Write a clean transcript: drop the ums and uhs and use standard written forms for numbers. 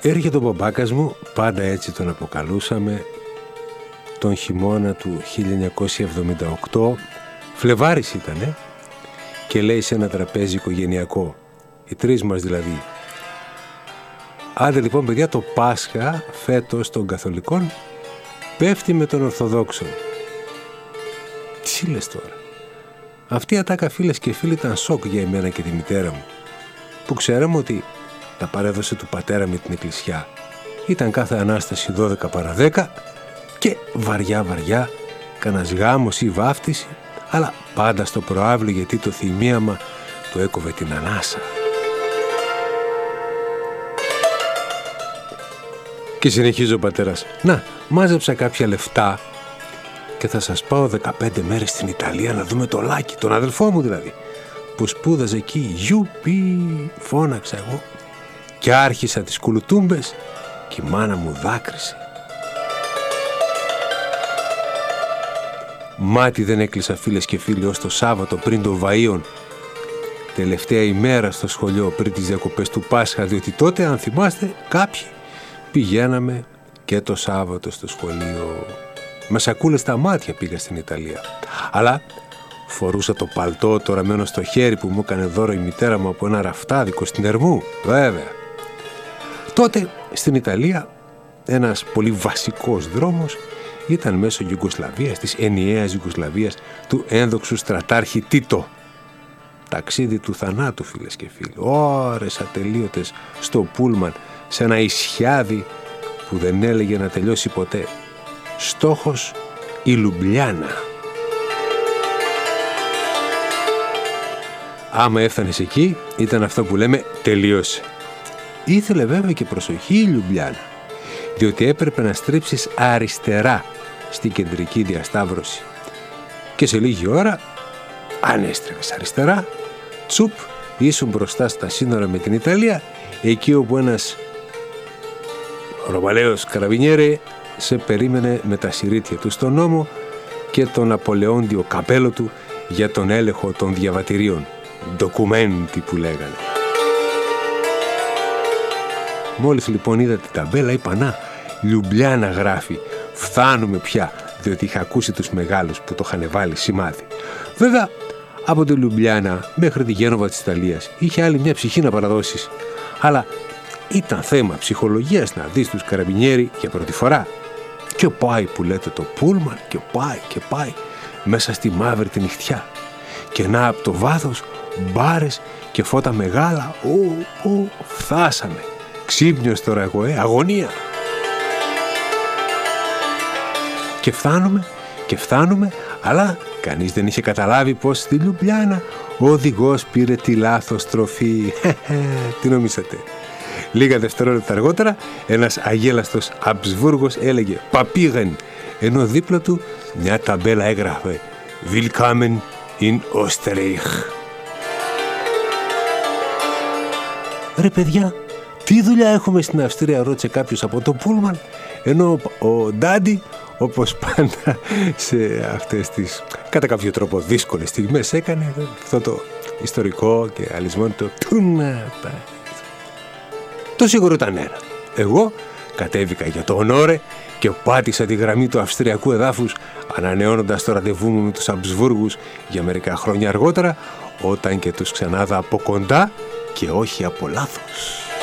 Έρχεται ο μπαμπάκας μου, πάντα έτσι τον αποκαλούσαμε, τον χειμώνα του 1978, Φλεβάρης ήτανε, και λέει σε ένα τραπέζι οικογενειακό, οι τρεις μας δηλαδή: άντε λοιπόν παιδιά, το Πάσχα φέτος των Καθολικών πέφτει με των Ορθοδόξων. Τι λες τώρα? Αυτή η ατάκα, φίλες και φίλοι, ήταν σοκ για εμένα και τη μητέρα μου, που ξέραμε ότι τα παρέδωσε του πατέρα με την εκκλησιά. Ήταν κάθε Ανάσταση 12 παρά 10 και βαριά κανας γάμος ή βάφτιση, αλλά πάντα στο προάβλιο, γιατί το θυμίαμα του έκοβε την ανάσα. Και συνεχίζει ο πατέρας: να, μάζεψα κάποια λεφτά και θα σας πάω 15 μέρες στην Ιταλία να δούμε το Λάκη, τον αδελφό μου δηλαδή, που σπούδαζε εκεί. Γιουπι, φώναξα εγώ και άρχισα τις κουλουτούμπες και η μάνα μου δάκρυσε. Μάτι δεν έκλεισα, φίλες και φίλοι, ως το Σάββατο πριν το Βαΐον, τελευταία ημέρα στο σχολείο πριν τις διακοπές του Πάσχα, διότι τότε, αν θυμάστε, κάποιοι πηγαίναμε και το Σάββατο στο σχολείο. Με σακούλες στα μάτια πήγα στην Ιταλία, αλλά φορούσα το παλτό το ραμμένο στο χέρι που μου έκανε δώρο η μητέρα μου από ένα ραφτάδικο στην Ερμού, βέβαια. Τότε στην Ιταλία ένας πολύ βασικός δρόμος ήταν μέσω Ιουγκοσλαβίας, της ενιαίας Ιουγκοσλαβίας, του ένδοξου στρατάρχη Τίτο. Ταξίδι του θανάτου, φίλες και φίλοι, ώρες ατελείωτες στο πούλμαν, σε ένα ισιάδι που δεν έλεγε να τελειώσει ποτέ. Στόχος η Λουμπλιάνα. Άμα έφτανες εκεί, ήταν αυτό που λέμε τελείωσε. Ήθελε βέβαια και προσοχή η Λουμπλιάνα, διότι έπρεπε να στρίψεις αριστερά στην κεντρική διασταύρωση. Και σε λίγη ώρα, αν έστρεβες αριστερά, τσουπ, ήσουν μπροστά στα σύνορα με την Ιταλία, εκεί όπου ένας Ρωμαλαίος καραβινιέρε σε περίμενε με τα συρίτια του στον ώμο και τον Απολεόντιο καπέλο του για τον έλεγχο των διαβατηρίων, ντοκουμέντι που λέγανε. Μόλις λοιπόν είδα την ταμπέλα, είπα: να, Λιουμπλιάνα γράφει, φτάνουμε πια, διότι είχα ακούσει τους μεγάλους που το είχαν βάλει σημάδι. Βέβαια, από τη Λιουμπλιάνα μέχρι τη Γένοβα της Ιταλίας είχε άλλη μια ψυχή να παραδώσεις, αλλά ήταν θέμα ψυχολογίας να δεις τους καραμπινιέρι για πρώτη φορά. Και πάει που λέτε το πούλμαν και πάει μέσα στη μαύρη τη νυχτιά. Και να από το βάθος μπάρες και φώτα μεγάλα. Φτάσαμε. Ξύπνιος τώρα εγώ, αγωνία. Και φτάνουμε, αλλά κανείς δεν είχε καταλάβει πως στη Λουμπλιάνα ο οδηγός πήρε τη λάθος στροφή. Τι νομίσατε? Λίγα δευτερόλεπτα αργότερα, ένας αγέλαστος Αμπσβούργος έλεγε «Παπίγεν», ενώ δίπλα του μια ταμπέλα έγραφε «Willkommen in Österreich». Ρε παιδιά, τι δουλειά έχουμε στην Αυστρία, ρώτησε κάποιος από το πούλμαν, ενώ ο Ντάντι, όπως πάντα σε αυτές τις κατά κάποιο τρόπο δύσκολες στιγμές, έκανε αυτό το ιστορικό και αλυσμόνητο το σίγουρο ήταν ένα. Εγώ κατέβηκα για το ονόρε και πάτησα τη γραμμή του αυστριακού εδάφους, ανανεώνοντας το ραντεβού μου με τους Αμπσβούργους για μερικά χρόνια αργότερα, όταν και τους ξανάδα από κοντά και όχι από λάθος.